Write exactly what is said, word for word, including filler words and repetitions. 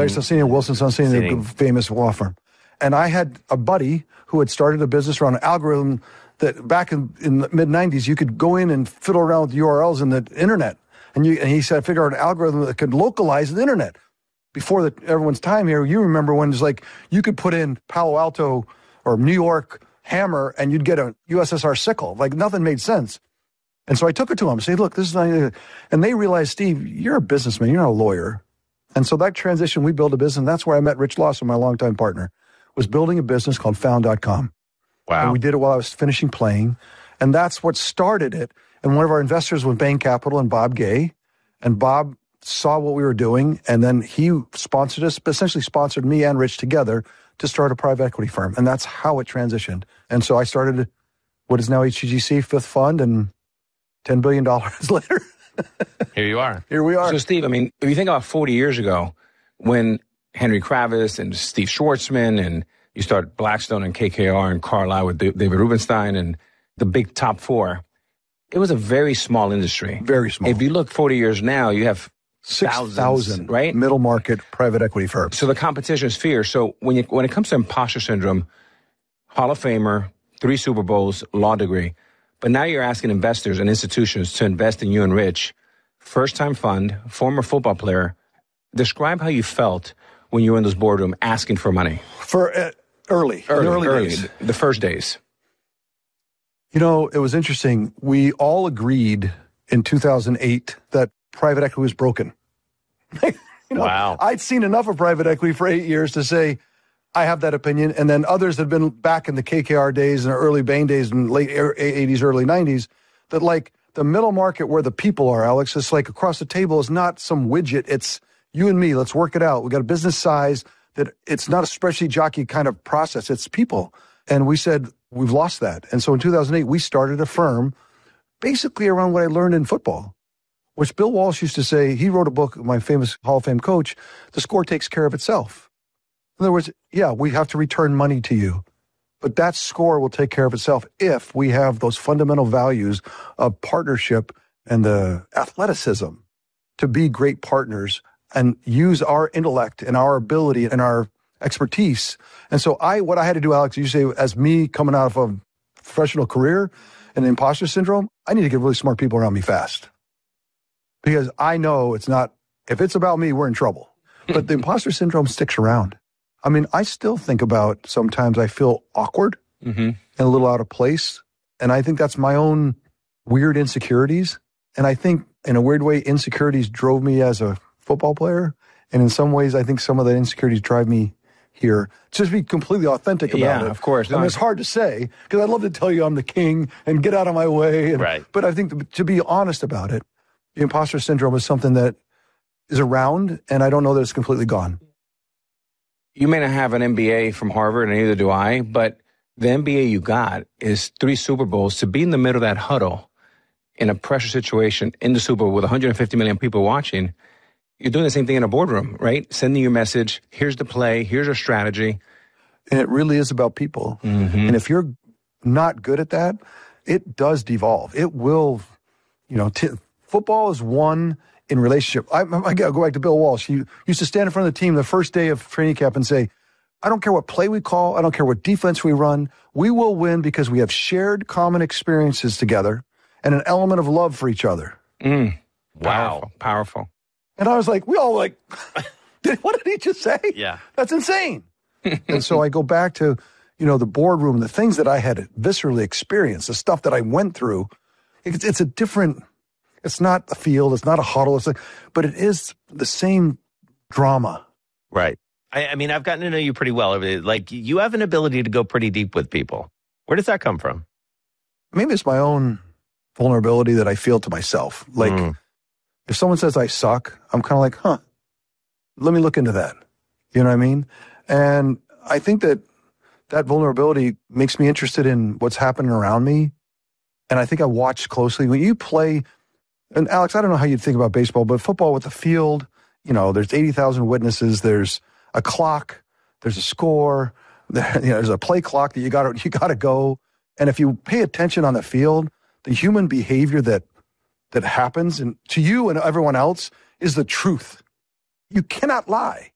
Larry Sonsini, Wilson Sonsini, the famous law firm. And I had a buddy who had started a business around an algorithm that back in, in the mid nineties, you could go in and fiddle around with U R Ls in the internet. And, you, and he said, figure out an algorithm that could localize the internet. Before the, everyone's time here, you remember when it's like you could put in Palo Alto or New York hammer and you'd get a U S S R sickle. Like nothing made sense. And so I took it to him and said, look, this is not, and they realized, Steve, you're a businessman, you're not a lawyer. And so that transition, we built a business, and that's where I met Rich Lawson, my longtime partner, was building a business called Found dot com. Wow. And we did it while I was finishing playing. And that's what started it. And one of our investors was Bain Capital and Bob Gay. And Bob saw what we were doing, and then he sponsored us, essentially sponsored me and Rich together to start a private equity firm. And that's how it transitioned. And so I started what is now H T G C, fifth fund, and ten billion dollars later. Here you are. Here we are. So, Steve, I mean, if you think about forty years ago, when Henry Kravis and Steve Schwartzman, and you start Blackstone and K K R and Carlyle with David Rubenstein and the big top four, it was a very small industry. Very small. If you look forty years now, you have six thousand right? middle market private equity firms. So the competition is fierce. So when you, when it comes to imposter syndrome, Hall of Famer, three Super Bowls, law degree, but now you're asking investors and institutions to invest in you and Rich, first-time fund, former football player. Describe how you felt when you were in this boardroom asking for money. For uh, early, early, early, early days. The first days. You know, it was interesting. We all agreed in two thousand eight that private equity was broken. you know, wow. I'd seen enough of private equity for eight years to say, I have that opinion. And then others had been back in the K K R days and early Bain days in late eighties, early nineties, that like the middle market where the people are, Alex, it's like across the table is not some widget. It's you and me. Let's work it out. We got a business size that it's not a spreadsheet jockey kind of process. It's people. And we said, we've lost that. And so in two thousand eight, we started a firm basically around what I learned in football, which Bill Walsh used to say. He wrote a book, my famous Hall of Fame coach, the score takes care of itself. In other words, yeah, we have to return money to you, but that score will take care of itself if we have those fundamental values of partnership and the athleticism to be great partners and use our intellect and our ability and our expertise. And so I, what I had to do, Alex, you say, as me coming out of a professional career and imposter syndrome, I need to get really smart people around me fast. Because I know it's not, if it's about me, we're in trouble. But the imposter syndrome sticks around. I mean, I still think about sometimes I feel awkward mm-hmm. and a little out of place. And I think that's my own weird insecurities. And I think in a weird way, insecurities drove me as a football player. And in some ways, I think some of the insecurities drive me here. Just be completely authentic about yeah, it. Yeah, of course. I mean, it's hard to say because I'd love to tell you I'm the king and get out of my way. And, right. But I think to, to be honest about it, the imposter syndrome is something that is around, and I don't know that it's completely gone. You may not have an M B A from Harvard, and neither do I, but the M B A you got is three Super Bowls. To be in the middle of that huddle in a pressure situation in the Super Bowl with one hundred fifty million people watching, you're doing the same thing in a boardroom, right? Sending your message, here's the play, here's our strategy. And it really is about people. Mm-hmm. And if you're not good at that, it does devolve. It will, you know, t- football is one in relationship. I, I got to go back to Bill Walsh. He used to stand in front of the team the first day of training camp and say, I don't care what play we call. I don't care what defense we run. We will win because we have shared common experiences together and an element of love for each other. Mm. Wow. Powerful. Powerful. And I was like, we all like, what did he just say? Yeah. That's insane. And so I go back to, you know, the boardroom, the things that I had viscerally experienced, the stuff that I went through. It's, it's a different, it's not a field, it's not a huddle, it's like, but it is the same drama. Right. I, I mean, I've gotten to know you pretty well. Like, you have an ability to go pretty deep with people. Where does that come from? Maybe it's my own vulnerability that I feel to myself. Like, mm. if someone says I suck, I'm kind of like, huh, let me look into that. You know what I mean? And I think that that vulnerability makes me interested in what's happening around me. And I think I watch closely. When you play, and Alex, I don't know how you think about baseball, but football with the field, you know, there's eighty thousand witnesses, there's a clock, there's a score, there, you know, there's a play clock that you gotta, you gotta go. And if you pay attention on the field, the human behavior that that happens and to you and everyone else is the truth. You cannot lie.